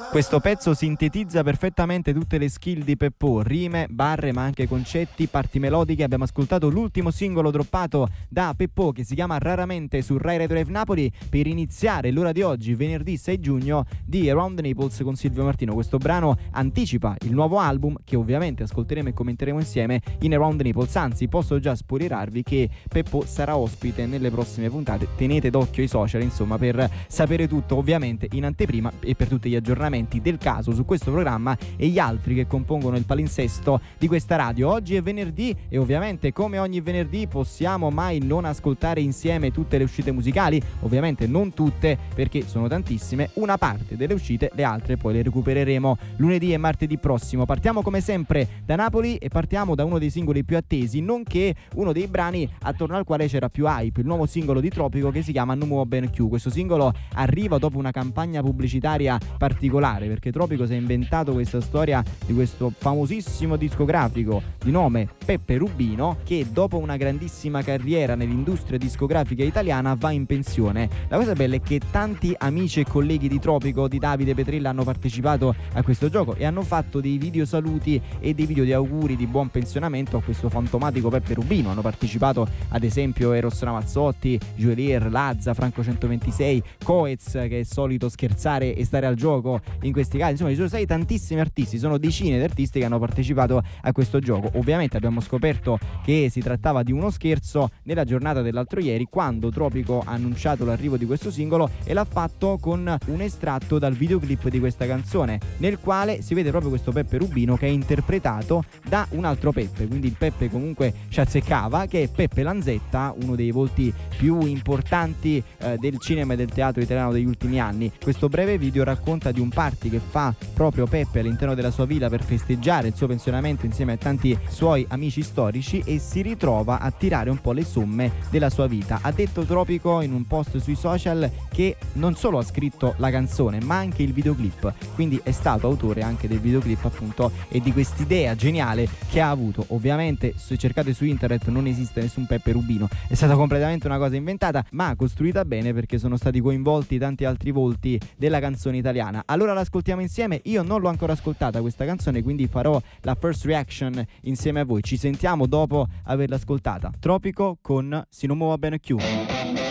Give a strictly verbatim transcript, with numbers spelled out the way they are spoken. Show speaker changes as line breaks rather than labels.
Questo pezzo sintetizza perfettamente tutte le skill di Peppò, rime, barre ma anche concetti, parti melodiche. Abbiamo ascoltato l'ultimo singolo droppato da Peppò che si chiama Raramente su Rai Radio Live Napoli per iniziare l'ora di oggi, venerdì sei giugno, di Around the Naples con Silvio Martino. Questo brano anticipa il nuovo album che ovviamente ascolteremo e commenteremo insieme in Around the Naples. Anzi, posso già spoilerarvi che Peppò sarà ospite nelle prossime puntate. Tenete d'occhio i social, insomma, per sapere tutto ovviamente in anteprima e per tutti gli aggiornamenti del caso su questo programma e gli altri che compongono il palinsesto di questa radio. Oggi è venerdì e ovviamente come ogni venerdì possiamo mai non ascoltare insieme tutte le uscite musicali, ovviamente non tutte perché sono tantissime, una parte delle uscite, le altre poi le recupereremo lunedì e martedì prossimo. Partiamo come sempre da Napoli e partiamo da uno dei singoli più attesi, nonché uno dei brani attorno al quale c'era più hype, il nuovo singolo di Tropico che si chiama No More Ben Q. Questo singolo arriva dopo una campagna pubblicitaria particolare perché Tropico si è inventato questa storia di questo famosissimo discografico di nome Peppe Rubino che dopo una grandissima carriera nell'industria discografica italiana va in pensione. La cosa bella è che tanti amici e colleghi di Tropico, di Davide Petrella, hanno partecipato a questo gioco e hanno fatto dei video saluti e dei video di auguri di buon pensionamento a questo fantomatico Peppe Rubino. Hanno partecipato ad esempio Eros Ramazzotti, Joelier, Lazza, Franco centoventisei, Coez che è solito scherzare e stare al gioco in questi casi. Insomma, ci sono stati tantissimi artisti, sono decine di artisti che hanno partecipato a questo gioco. Ovviamente abbiamo scoperto che si trattava di uno scherzo nella giornata dell'altro ieri, quando Tropico ha annunciato l'arrivo di questo singolo e l'ha fatto con un estratto dal videoclip di questa canzone, nel quale si vede proprio questo Peppe Rubino che è interpretato da un altro Peppe, quindi il Peppe comunque ci azzeccava, che è Peppe Lanzetta, uno dei volti più importanti eh, del cinema e del teatro italiano degli ultimi anni. Questo breve video racconta di un party che fa proprio Peppe all'interno della sua villa per festeggiare il suo pensionamento insieme a tanti suoi amici storici e si ritrova a tirare un po' le somme della sua vita. Ha detto Tropico in un post sui social che non solo ha scritto la canzone ma anche il videoclip, quindi è stato autore anche del videoclip appunto e di quest'idea geniale che ha avuto. Ovviamente se cercate su internet non esiste nessun Peppe Rubino, è stata completamente una cosa inventata ma costruita bene perché sono stati coinvolti tanti altri volti della canzone italiana. Allora l'ascoltiamo insieme. Io non l'ho ancora ascoltata questa canzone, quindi farò la first reaction insieme a voi. Ci sentiamo dopo averla ascoltata. Tropico con Si non muova bene Q.